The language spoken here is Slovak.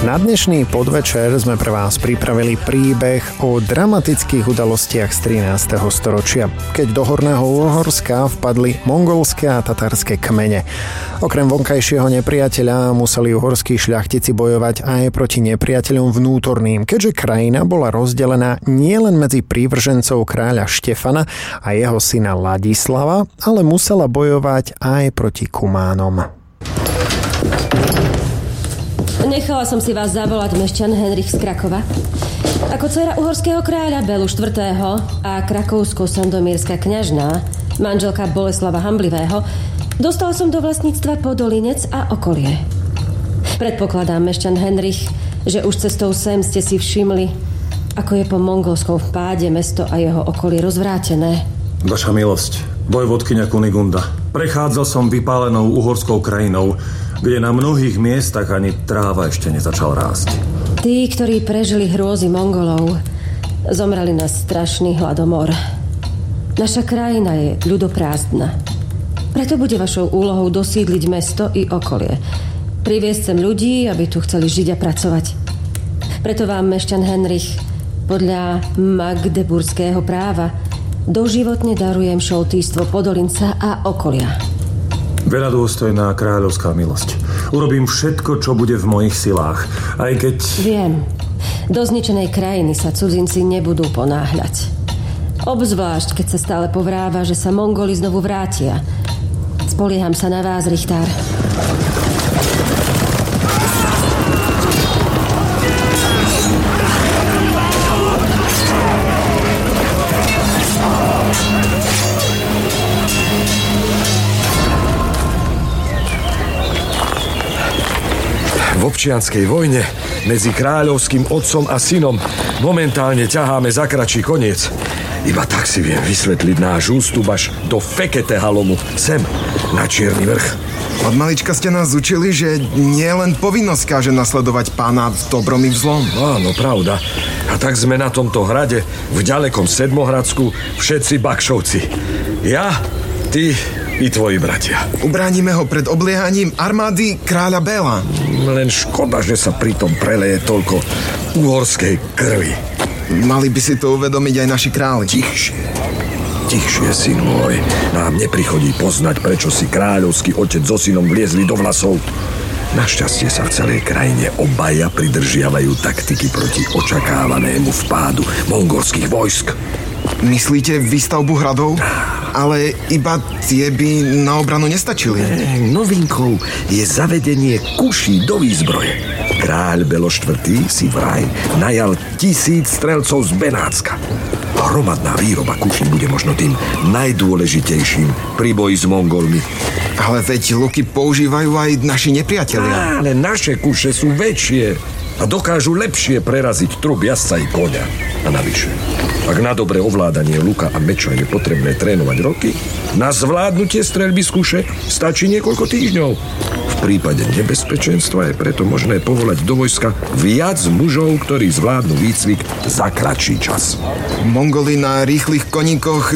Na dnešný podvečer sme pre vás pripravili príbeh o dramatických udalostiach z 13. storočia, keď do Horného Uhorska vpadli mongolské a tatárske kmene. Okrem vonkajšieho nepriateľa museli uhorskí šľachtici bojovať aj proti nepriateľom vnútorným, keďže krajina bola rozdelená nielen medzi prívržencov kráľa Štefana a jeho syna Ladislava, ale musela bojovať aj proti Kumánom. Nechala som si vás zavolať mešťan Henrich z Krakova. Ako dcera uhorského kráľa Belu IV. A krakovsko-sandomírska kňažná, manželka Boleslava Hamblivého, dostal som do vlastníctva Podolinec a okolie. Predpokladám, mešťan Henrich, že už cestou sem ste si všimli, ako je po mongolskom vpáde mesto a jeho okolie rozvrátené. Vaša milosť, vojvodkyňa Kunigunda. Prechádzal som vypálenou uhorskou krajinou, kde na mnohých miestach ani tráva ešte nezačal rásť. Tí, ktorí prežili hrôzy Mongolov, zomreli na strašný hladomor. Naša krajina je ľudoprázdna. Preto bude vašou úlohou dosídliť mesto i okolie. Priviesť sem ľudí, aby tu chceli žiť a pracovať. Preto vám, mešťan Henrich, podľa magdeburského práva doživotne darujem šoltýstvo Podolinca a okolia. Veľadôstojná kráľovská milosť. Urobím všetko, čo bude v mojich silách, aj keď... Viem. Do zničenej krajiny sa cudzinci nebudú ponáhľať. Obzvlášť, keď sa stále povráva, že sa Mongoli znovu vrátia. Spolieham sa na vás, Richtár. V občianskej vojne medzi kráľovským otcom a synom momentálne ťaháme za kratší koniec. Iba tak si viem vysvetliť náš ústup až do Fekete Halomu, sem, na Čierny vrch. Od malička ste nás učili, že nie len povinnosť káže nasledovať pána v dobrom i v zlom. Áno, pravda. A tak sme na tomto hrade, v ďalekom Sedmohradsku, všetci Bakšovci. Ja, ty i tvoji bratia. Ubránime ho pred obliehaním armády kráľa Béla. Len škoda, že sa pritom preleje toľko uhorskej krvi. Mali by si to uvedomiť aj naši králi. Tichšie, syn môj. Nám neprichodí poznať, prečo si kráľovský otec so synom vliezli do vlasov. Našťastie sa v celej krajine obaja pridržiavajú taktiky proti očakávanému vpádu mongolských vojsk. Myslíte výstavbu hradov? Ale iba tie by na obranu nestačili. Novinkou je zavedenie kuší do výzbroje. Kráľ Belo IV. Si vraj najal 1000 strelcov z Benátska. Hromadná výroba kuší bude možno tým najdôležitejším pri boji s Mongolmi. Ale veď luky používajú aj naši nepriatelia. Ale naše kuše sú väčšie a dokážu lepšie preraziť trup jazdca i koňa. A navyše, ak na dobré ovládanie luka a meča je potrebné trénovať roky, na zvládnutie streľby z kuše stačí niekoľko týždňov. V prípade nebezpečenstva je preto možné povolať do vojska viac mužov, ktorí zvládnu výcvik za kratší čas. Mongoli na rýchlych koníkoch